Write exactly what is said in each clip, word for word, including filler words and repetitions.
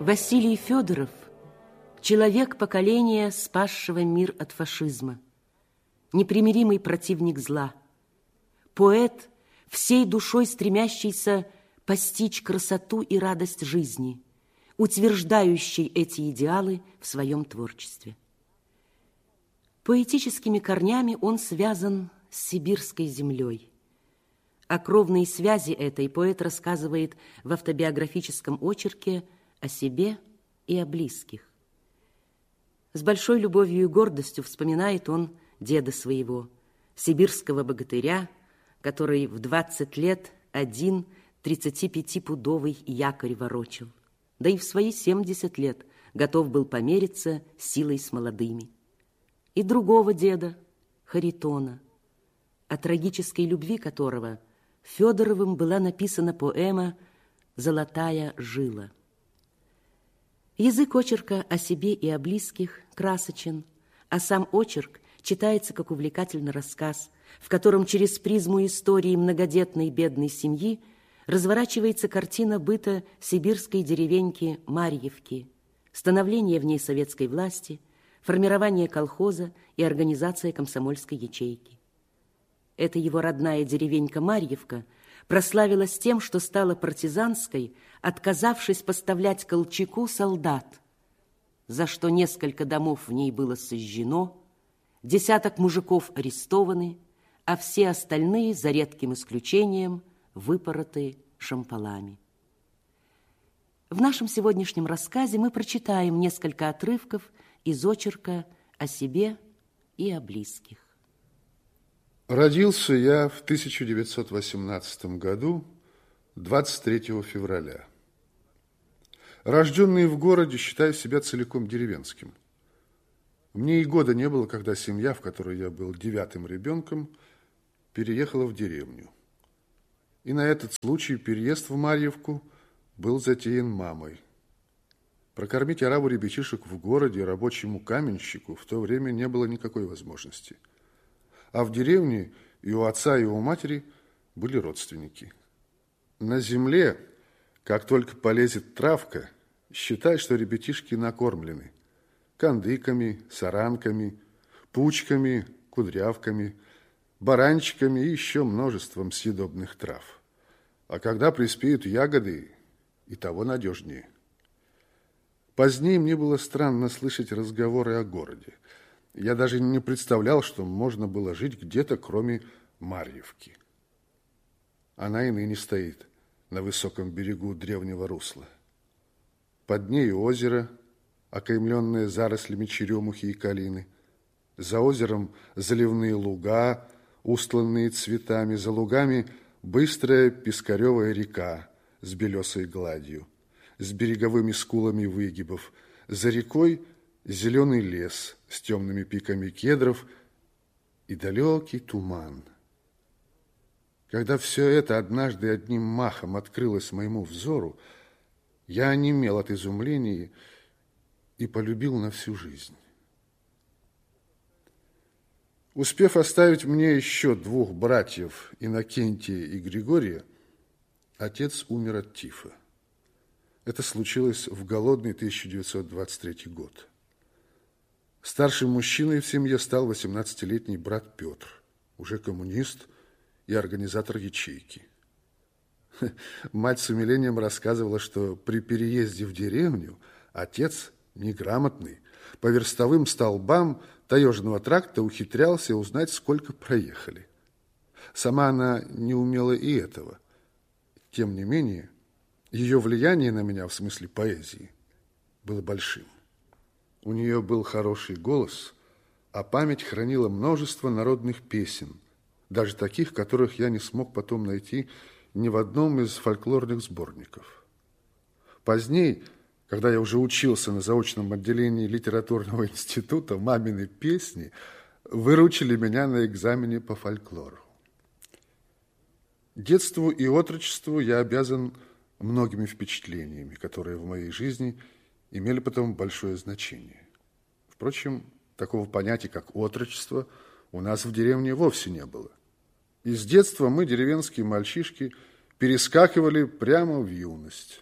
Василий Федоров – человек поколения, спасшего мир от фашизма, непримиримый противник зла, поэт, всей душой стремящийся постичь красоту и радость жизни, утверждающий эти идеалы в своем творчестве. Поэтическими корнями он связан с сибирской землей. О кровной связи этой поэт рассказывает в автобиографическом очерке о себе и о близких. С большой любовью и гордостью вспоминает он деда своего, сибирского богатыря, который в двадцать лет один тридцатипятипудовый якорь ворочил, да и в свои семьдесят лет готов был помериться силой с молодыми. И другого деда, Харитона, о трагической любви которого Федоровым была написана поэма «Золотая жила». Язык очерка о себе и о близких красочен, а сам очерк читается как увлекательный рассказ, в котором через призму истории многодетной бедной семьи разворачивается картина быта сибирской деревеньки Марьевки, становление в ней советской власти, формирование колхоза и организация комсомольской ячейки. Эта его родная деревенька Марьевка прославилась тем, что стала партизанской, отказавшись поставлять Колчаку солдат, за что несколько домов в ней было сожжено, десяток мужиков арестованы, а все остальные, за редким исключением, выпороты шампалами. В нашем сегодняшнем рассказе мы прочитаем несколько отрывков из очерка о себе и о близких. Родился я в тысяча девятьсот восемнадцатом году, двадцать третьего февраля. Рожденный в городе, считаю себя целиком деревенским. Мне и года не было, когда семья, в которой я был девятым ребенком, переехала в деревню. И на этот случай переезд в Марьевку был затеян мамой. Прокормить ораву ребятишек в городе рабочему каменщику в то время не было никакой возможности. А в деревне и у отца, и у матери были родственники. На земле, как только полезет травка, считай, что ребятишки накормлены кандыками, саранками, пучками, кудрявками, баранчиками и еще множеством съедобных трав. А когда приспеют ягоды, и того надежнее. Позднее мне было странно слышать разговоры о городе. Я даже не представлял, что можно было жить где-то, кроме Марьевки. Она и ныне стоит на высоком берегу древнего русла. Под ней озеро, окаймленное зарослями черемухи и калины. За озером заливные луга, устланные цветами. За лугами быстрая пескаревая река с белесой гладью, с береговыми скулами выгибов. За рекой зеленый лес с темными пиками кедров и далекий туман. Когда все это однажды одним махом открылось моему взору, я онемел от изумления и полюбил на всю жизнь. Успев оставить мне еще двух братьев, Иннокентия и Григория, отец умер от тифа. Это случилось в голодный тысяча девятьсот двадцать третий год. Старшим мужчиной в семье стал восемнадцатилетний брат Петр, уже коммунист и организатор ячейки. Мать с умилением рассказывала, что при переезде в деревню отец, неграмотный, по верстовым столбам таежного тракта ухитрялся узнать, сколько проехали. Сама она не умела и этого. Тем не менее, ее влияние на меня, в смысле поэзии, было большим. У нее был хороший голос, а память хранила множество народных песен, даже таких, которых я не смог потом найти ни в одном из фольклорных сборников. Позднее, когда я уже учился на заочном отделении литературного института, мамины песни выручили меня на экзамене по фольклору. Детству и отрочеству я обязан многими впечатлениями, которые в моей жизни имели потом большое значение. Впрочем, такого понятия, как отрочество, у нас в деревне вовсе не было. И с детства мы, деревенские мальчишки, перескакивали прямо в юность.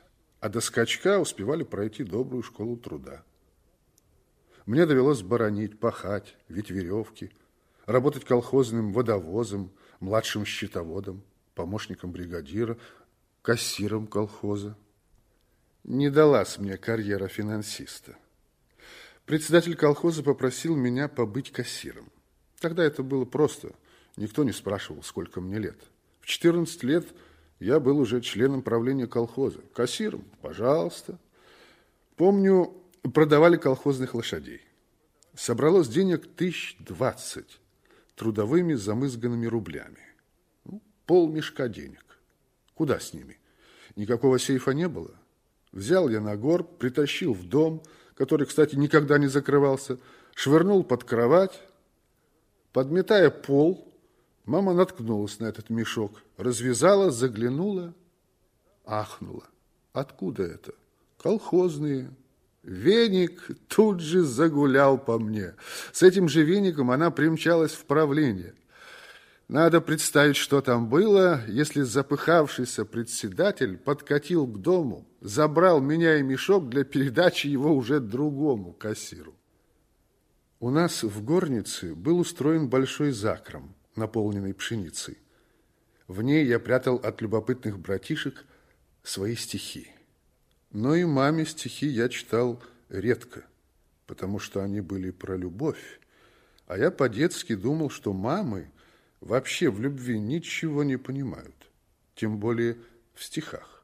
а до скачка успевали пройти добрую школу труда. Мне довелось баранить, пахать, вить веревки, работать колхозным водовозом, младшим счетоводом, помощником бригадира, кассиром колхоза. Не далась мне карьера финансиста. Председатель колхоза попросил меня побыть кассиром. Тогда это было просто. Никто не спрашивал, сколько мне лет. В четырнадцать лет я был уже членом правления колхоза. Кассиром, пожалуйста. Помню, продавали колхозных лошадей. Собралось денег тысяч двадцать трудовыми замызганными рублями. Ну, полмешка денег. Куда с ними? Никакого сейфа не было. Взял я на горб, притащил в дом, который, кстати, никогда не закрывался, швырнул под кровать. Подметая пол, мама наткнулась на этот мешок, развязала, заглянула, ахнула. Откуда это? Колхозные. Веник тут же загулял по мне. С этим же веником она примчалась в правление. Надо представить, что там было, если запыхавшийся председатель подкатил к дому, забрал меня и мешок для передачи его уже другому кассиру. У нас в горнице был устроен большой закром, наполненный пшеницей. В ней я прятал от любопытных братишек свои стихи. Но и маме стихи я читал редко, потому что они были про любовь. А я по-детски думал, что мамы вообще в любви ничего не понимают, тем более в стихах.